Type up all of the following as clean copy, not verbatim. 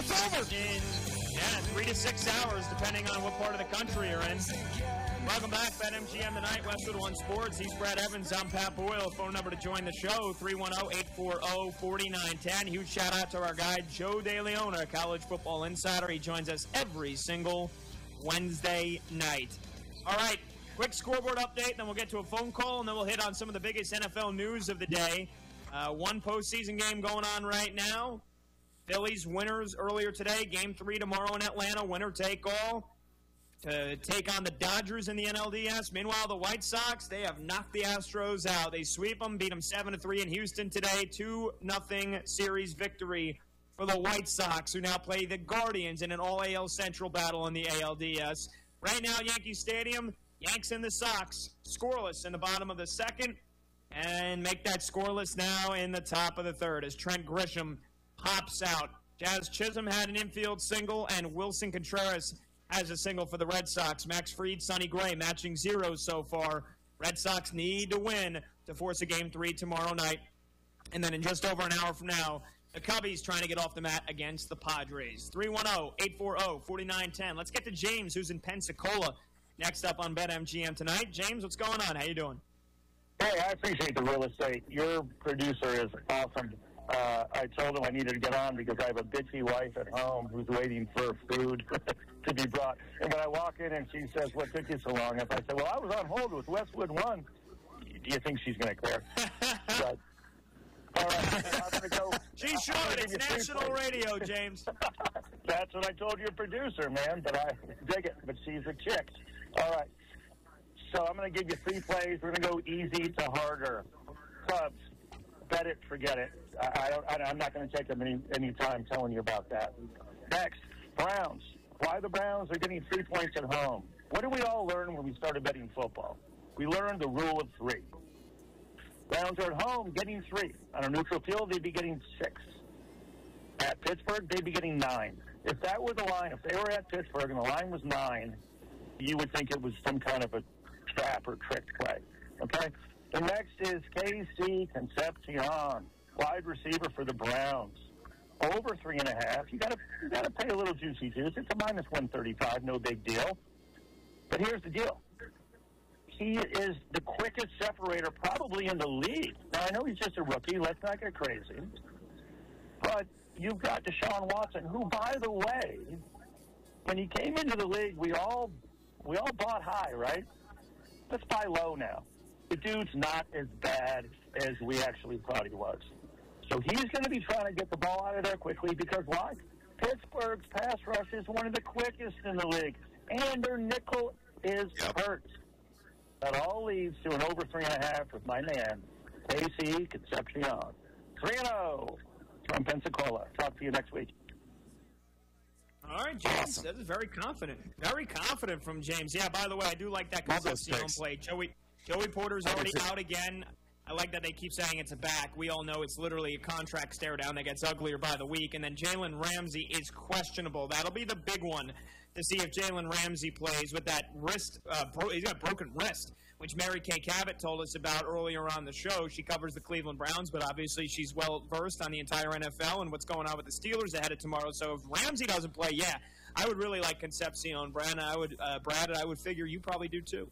it's over. In 3 to 6 hours, depending on what part of the country you're in. Welcome back, BetMGM Tonight, Westwood One Sports. He's Brad Evans. I'm Pat Boyle. Phone number to join the show, 310-840-4910. Huge shout-out to our guy, Joe DeLeon, our college football insider. He joins us every single Wednesday night. All right, quick scoreboard update, then we'll get to a phone call, and then we'll hit on some of the biggest NFL news of the day. One postseason game going on right now. Phillies winners earlier today. Game 3 tomorrow in Atlanta. Winner take all to take on the Dodgers in the NLDS. Meanwhile, the White Sox, they have knocked the Astros out. They sweep them, beat them 7-3 in Houston today. 2-0 series victory for the White Sox, who now play the Guardians in an all-AL Central battle in the ALDS. Right now, Yankee Stadium, Yanks and the Sox, scoreless in the bottom of the second, and make that scoreless now in the top of the third as Trent Grisham pops out. Jazz Chisholm had an infield single, and Wilson Contreras has a single for the Red Sox. Max Fried, Sonny Gray matching zeros so far. Red Sox need to win to force a Game 3 tomorrow night. And then in just over an hour from now, the Cubbies trying to get off the mat against the Padres. 310-840-4910. Let's get to James, who's in Pensacola. Next up on BetMGM Tonight. James, what's going on? How you doing? Hey, I appreciate the real estate. Your producer is awesome. I told him I needed to get on because I have a bitchy wife at home who's waiting for food to be brought. And when I walk in and she says, "What took you so long?" If I say, "Well, I was on hold with Westwood One," do you think she's going to care? But, all right, I'm going to go. She should. It's national radio, James. That's what I told your producer, man. But I dig it. But she's a chick. All right. So I'm going to give you 3 plays. We're going to go easy to harder. Cubs. Bet it, forget it. I'm not going to take them any time telling you about that. Next, Browns. Why the Browns are getting 3 points at home. What did we all learn when we started betting football? We learned the rule of 3. Browns are at home getting 3. On a neutral field, they'd be getting 6. At Pittsburgh, they'd be getting 9. If that was the line, if they were at Pittsburgh and the line was 9, you would think it was some kind of a trap or trick play. Okay? The next is KC Concepcion, wide receiver for the Browns. Over 3.5. You got to pay a little juicy juice. It's a minus 135, no big deal. But here's the deal. He is the quickest separator probably in the league. Now, I know he's just a rookie. Let's not get crazy. But you've got Deshaun Watson, who, by the way, when he came into the league, we all bought high, right? Let's buy low now. The dude's not as bad as we actually thought he was. So he's going to be trying to get the ball out of there quickly because why? Pittsburgh's pass rush is one of the quickest in the league, and their nickel is hurt. That all leads to an over 3.5 with my man, KC Concepcion. 3-0 from Pensacola. Talk to you next week. All right, James. Awesome. That is very confident. Very confident from James. Yeah, by the way, I do like that Concepcion play. Joey Porter's already out again. I like that they keep saying it's a back. We all know it's literally a contract stare down that gets uglier by the week. And then Jalen Ramsey is questionable. That'll be the big one to see if Jalen Ramsey plays with that wrist. He's got a broken wrist, which Mary Kay Cabot told us about earlier on the show. She covers the Cleveland Browns, but obviously she's well-versed on the entire NFL and what's going on with the Steelers ahead of tomorrow. So if Ramsey doesn't play, yeah, I would really like Concepcion. Brad, and I would figure you probably do too.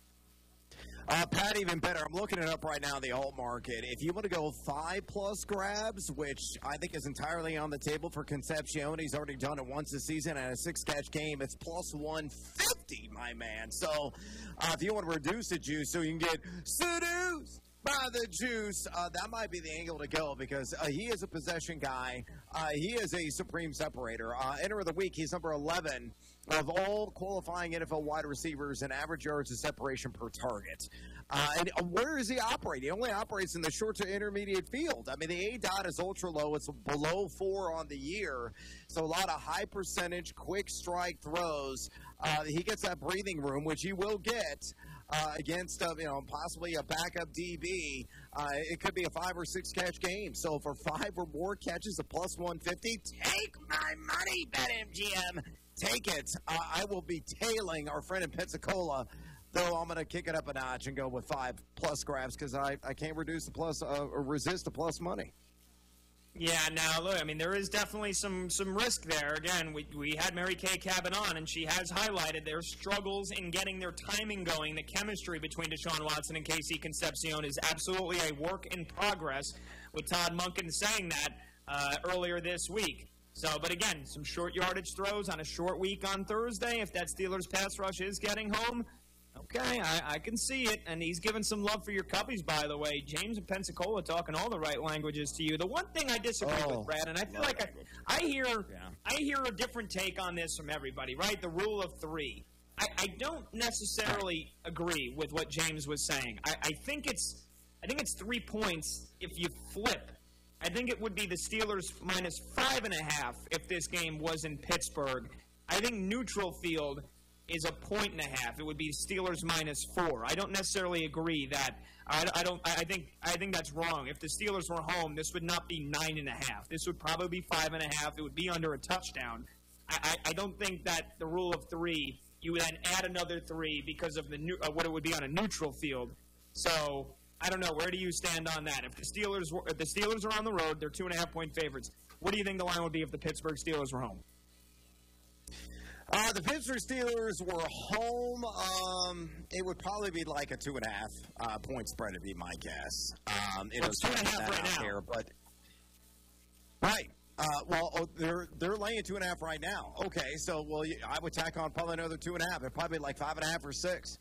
Pat, even better. I'm looking it up right now in the alt market. If you want to go 5+ grabs, which I think is entirely on the table for Concepcion, he's already done it once this season at a 6-catch game. It's plus 150, my man. So if you want to reduce the juice so you can get seduced by the juice, that might be the angle to go because he is a possession guy. He is a supreme separator. Enter of the week, he's number 11 of all qualifying NFL wide receivers in average yards of separation per target. And where does he operate? He only operates in the short to intermediate field. I mean, the A-dot is ultra low. It's below 4 on the year. So a lot of high percentage, quick strike throws. He gets that breathing room, which he will get against, possibly a backup DB. It could be a 5 or 6 catch game. So for 5 or more catches, a plus 150, take my money, BetMGM. Take it. I will be tailing our friend in Pensacola, though I'm going to kick it up a notch and go with 5+ grabs because I can't reduce the plus or resist the plus money. Yeah, now look, I mean, there is definitely some risk there. Again, we had Mary Kay Cabot on, and she has highlighted their struggles in getting their timing going. The chemistry between Deshaun Watson and Casey Concepcion is absolutely a work in progress, with Todd Monken saying that earlier this week. So, but again, some short yardage throws on a short week on Thursday. If that Steelers pass rush is getting home, okay, I can see it. And he's given some love for your Cubbies, by the way. James and Pensacola talking all the right languages to you. The one thing I disagree with, Brad, and I feel like I hear a different take on this from everybody, right? The rule of three. I don't necessarily agree with what James was saying. I think it's 3 points if you flip. I think it would be the Steelers minus 5.5 if this game was in Pittsburgh. I think neutral field is 1.5. It would be Steelers minus 4. I don't necessarily agree that. I think that's wrong. If the Steelers were home, this would not be 9.5. This would probably be 5.5. It would be under a touchdown. I don't think that the rule of three, you would then add another 3 because of what it would be on a neutral field. So I don't know. Where do you stand on that? If the Steelers are on the road, they're 2.5-point favorites. What do you think the line would be if the Pittsburgh Steelers were home? The Pittsburgh Steelers were home. It would probably be like a 2.5 point spread, would be my guess. It's 2.5 right now. Here, but right. They're laying 2.5 right now. Okay, so I would tack on probably another 2.5. It'd probably be like 5.5 or 6.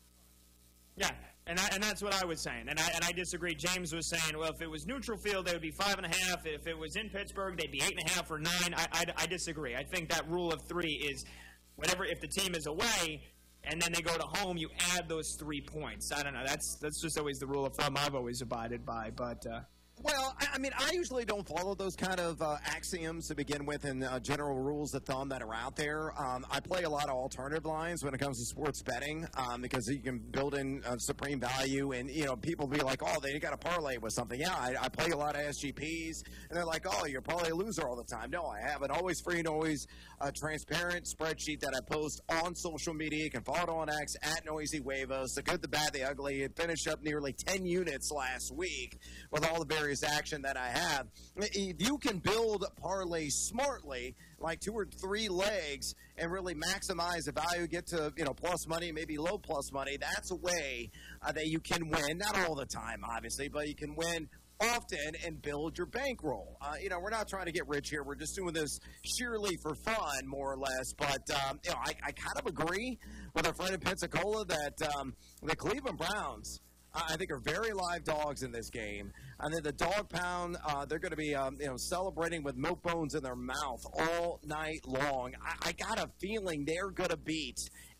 Yeah, and that's what I was saying, and I disagree. James was saying, well, if it was neutral field, they would be 5.5. If it was in Pittsburgh, they'd be 8.5 or 9. I disagree. I think that rule of 3 is whatever. If the team is away and then they go to home, you add those 3 points. I don't know. That's just always the rule of thumb I've always abided by. But well, I mean, I usually don't follow those kind of axioms to begin with and general rules of thumb that are out there. I play a lot of alternative lines when it comes to sports betting because you can build in supreme value, and people be like, oh, they got to parlay with something. Yeah, I play a lot of SGPs, and they're like, oh, you're probably a loser all the time. No, I have an always free and always transparent spreadsheet that I post on social media. You can follow it on X at Noisy Huevos. The good, the bad, the ugly. It finished up nearly 10 units last week with all the various action that I have. If you can build parlay smartly, like 2 or 3 legs, and really maximize the value, get to plus money, maybe low plus money, that's a way that you can win. Not all the time, obviously, but you can win often and build your bankroll. We're not trying to get rich here. We're just doing this sheerly for fun, more or less. But I kind of agree with our friend in Pensacola that the Cleveland Browns, I think, are very live dogs in this game. And then the dog pound, they're going to be celebrating with milk bones in their mouth all night long. I got a feeling they're going to beat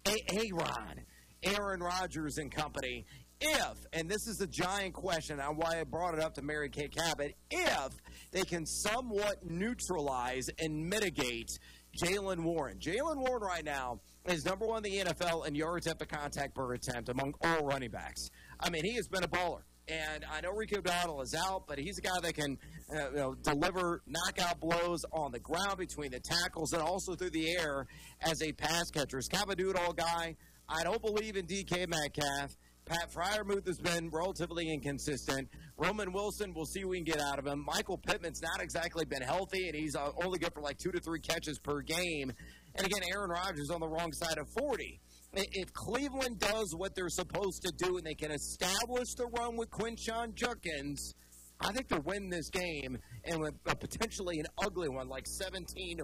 A-Rod, Aaron Rodgers and company, if, and this is the giant question and why I brought it up to Mary Kay Cabot, if they can somewhat neutralize and mitigate Jaylen Warren. Jaylen Warren right now is number 1 in the NFL in yards after contact per attempt among all running backs. I mean, he has been a baller. And I know Rico Dowdle is out, but he's a guy that can deliver knockout blows on the ground between the tackles and also through the air as a pass catcher. He's kind of a do-it-all guy. I don't believe in DK Metcalf. Pat Freiermuth has been relatively inconsistent. Roman Wilson, we'll see what we can get out of him. Michael Pittman's not exactly been healthy, and he's only good for like 2 to 3 catches per game. And again, Aaron Rodgers on the wrong side of 40. If Cleveland does what they're supposed to do and they can establish the run with Quinshon Judkins, I think they'll win this game, and with potentially an ugly one, like 17-14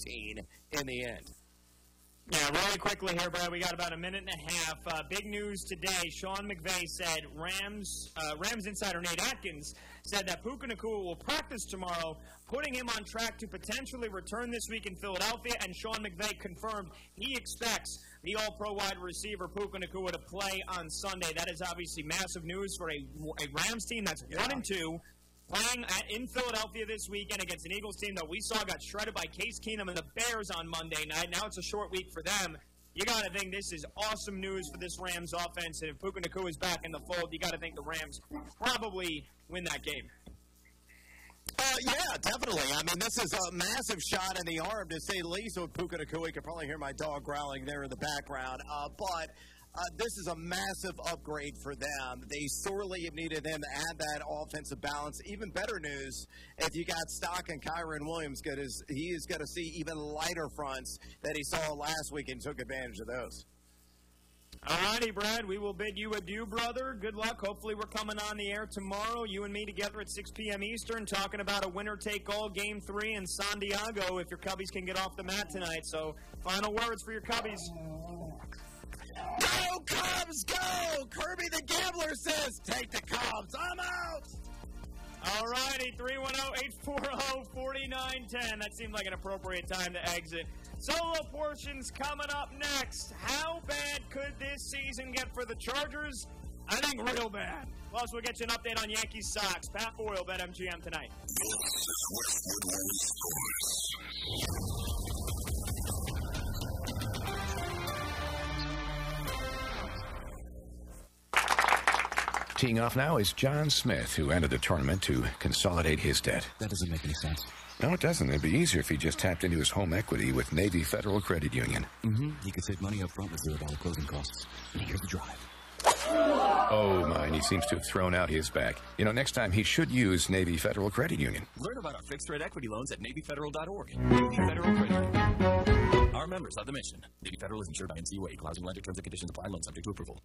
in the end. Yeah, really quickly here, Brad. We got about a minute and a half. Big news today. Sean McVay said Rams insider Nate Atkins said that Puka Nacua will practice tomorrow, putting him on track to potentially return this week in Philadelphia. And Sean McVay confirmed he expects the all-pro wide receiver Puka Nacua to play on Sunday. That is obviously massive news for a Rams team that's 1-2. Playing in Philadelphia this weekend against an Eagles team that we saw got shredded by Case Keenum and the Bears on Monday night. Now it's a short week for them. You got to think this is awesome news for this Rams offense. And if Puka Nacua is back in the fold, you got to think the Rams probably win that game. Yeah, definitely. I mean, this is a massive shot in the arm, to say the least, with Puka Nacua. You can probably hear my dog growling there in the background. But This is a massive upgrade for them. They sorely have needed them to add that offensive balance. Even better news, if you got Stock and Kyron Williams good, is he is going to see even lighter fronts that he saw last week and took advantage of those. All righty, Brad, we will bid you adieu, brother. Good luck. Hopefully we're coming on the air tomorrow, you and me together at 6 p.m. Eastern, talking about a winner-take-all Game 3 in San Diego if your Cubbies can get off the mat tonight. So, final words for your Cubbies. Go, Cubs, go! Kirby the Gambler says, take the Cubs. I'm out! All righty, 310-840-4910. That seemed like an appropriate time to exit. Solo portions coming up next. How bad could this season get for the Chargers? I think real bad. Plus, we'll get you an update on Yankees Sox. Pat Boyle, BetMGM tonight. Teeing off now is John Smith, who entered the tournament to consolidate his debt. That doesn't make any sense. No, it doesn't. It'd be easier if he just tapped into his home equity with Navy Federal Credit Union. He could save money up front with $0 closing costs. And here's the drive. Oh, my, and he seems to have thrown out his back. You know, next time he should use Navy Federal Credit Union. Learn about our fixed-rate equity loans at NavyFederal.org. Navy Federal Credit Union. Our members of the mission. Navy Federal is insured by NCUA. Equal housing lender terms and conditions apply. Loan subject to approval.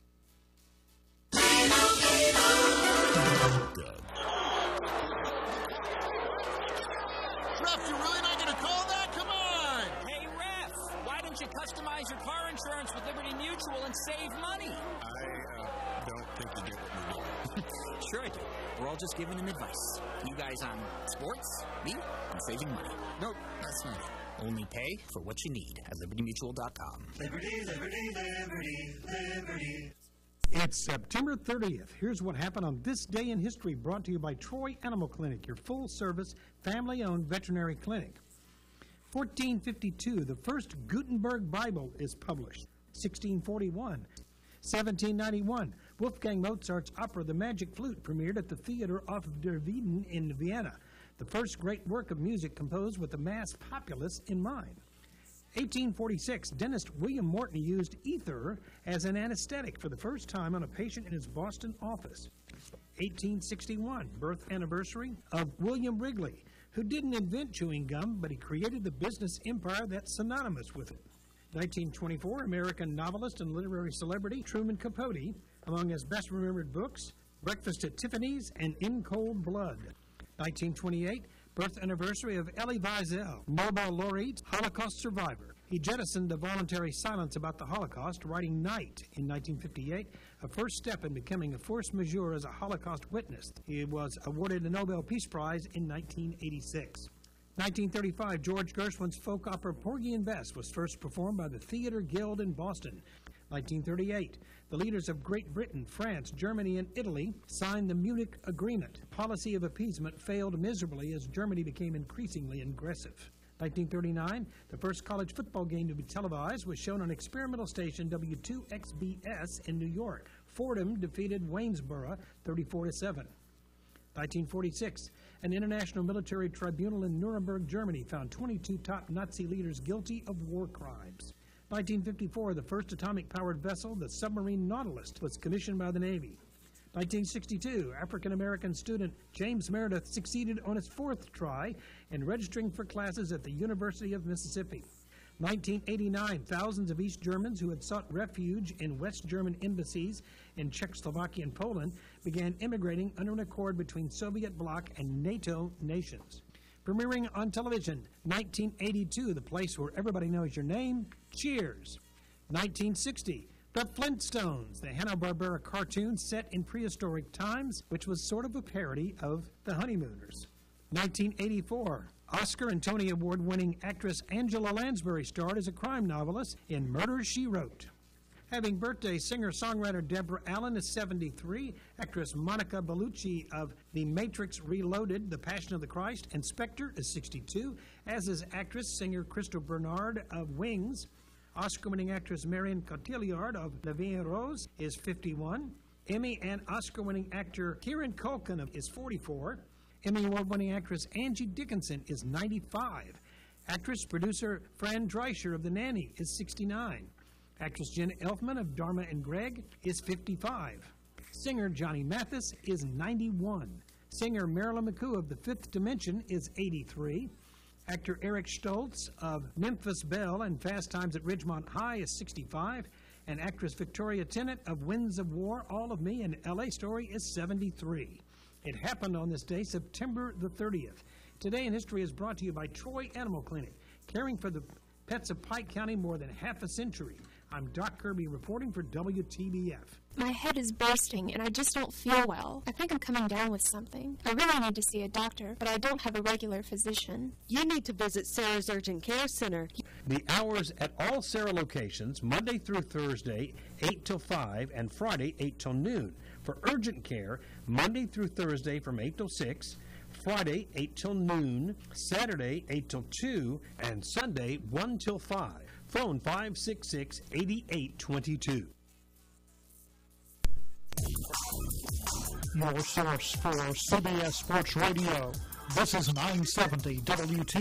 Ref, you're really not going to call that? Come on! Hey, Ref, why don't you customize your car insurance with Liberty Mutual and save money? I don't think you get what we want. Sure I do. We're all just giving them advice. You guys on sports, me on saving money. Nope, that's not it. Only pay for what you need at LibertyMutual.com. Liberty, liberty, liberty, liberty. It's September 30th. Here's what happened on this day in history, brought to you by Troy Animal Clinic, your full-service, family-owned veterinary clinic. 1452, the first Gutenberg Bible is published. 1641. 1791, Wolfgang Mozart's opera The Magic Flute premiered at the Theater auf der Wieden in Vienna, the first great work of music composed with the mass populace in mind. 1846, dentist William Morton used ether as an anesthetic for the first time on a patient in his Boston office. 1861, birth anniversary of William Wrigley, who didn't invent chewing gum, but he created the business empire that's synonymous with it. 1924, American novelist and literary celebrity Truman Capote, among his best-remembered books, Breakfast at Tiffany's and In Cold Blood. 1928, birth anniversary of Elie Wiesel, Nobel laureate, Holocaust survivor. He jettisoned the voluntary silence about the Holocaust, writing Night in 1958, a first step in becoming a force majeure as a Holocaust witness. He was awarded the Nobel Peace Prize in 1986. 1935, George Gershwin's folk opera Porgy and Bess was first performed by the Theatre Guild in Boston. 1938, the leaders of Great Britain, France, Germany, and Italy signed the Munich Agreement. Policy of appeasement failed miserably as Germany became increasingly aggressive. 1939, the first college football game to be televised was shown on experimental station W2XBS in New York. Fordham defeated Waynesboro 34-7. 1946, an international military tribunal in Nuremberg, Germany found 22 top Nazi leaders guilty of war crimes. 1954, the first atomic-powered vessel, the submarine Nautilus, was commissioned by the Navy. 1962, African-American student James Meredith succeeded on his fourth try in registering for classes at the University of Mississippi. 1989, thousands of East Germans who had sought refuge in West German embassies in Czechoslovakia and Poland began immigrating under an accord between Soviet bloc and NATO nations. Premiering on television, 1982, the place where everybody knows your name, Cheers. 1960, The Flintstones, the Hanna-Barbera cartoon set in prehistoric times, which was sort of a parody of The Honeymooners. 1984, Oscar and Tony Award-winning actress Angela Lansbury starred as a crime novelist in Murder, She Wrote. Having birthday, singer-songwriter Deborah Allen is 73, actress Monica Bellucci of The Matrix Reloaded, The Passion of the Christ, and Spectre is 62, as is actress-singer Crystal Bernard of Wings. Oscar-winning actress Marion Cotillard of La Vie en Rose is 51. Emmy and Oscar-winning actor Kieran Culkin is 44. Emmy Award-winning actress Angie Dickinson is 95. Actress-producer Fran Drescher of The Nanny is 69. Actress Jen Elfman of Dharma and Greg is 55. Singer Johnny Mathis is 91. Singer Marilyn McCoo of The Fifth Dimension is 83. Actor Eric Stoltz of Memphis Belle and Fast Times at Ridgemont High is 65. And actress Victoria Tennant of Winds of War, All of Me, and L.A. Story is 73. It happened on this day, September the 30th. Today in History is brought to you by Troy Animal Clinic, caring for the pets of Pike County more than half a century. I'm Doc Kirby reporting for WTBF. My head is bursting and I just don't feel well. I think I'm coming down with something. I really need to see a doctor, but I don't have a regular physician. You need to visit Sarah's Urgent Care Center. The hours at all Sarah locations, Monday through Thursday, 8 till 5, and Friday, 8 till noon. For urgent care, Monday through Thursday from 8 till 6, Friday, 8 till noon, Saturday, 8 till 2, and Sunday, 1 till 5. Phone 566-8822. Your source for CBS Sports Radio. This is 970 WT.